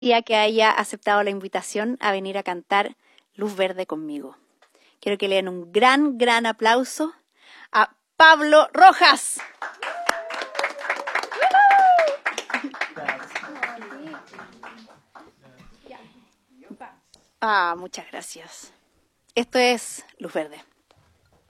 Ya que haya aceptado la invitación a venir a cantar Luz Verde conmigo. Quiero que le den un gran, gran aplauso a Pablo Rojas. Muchas gracias. Esto es Luz Verde.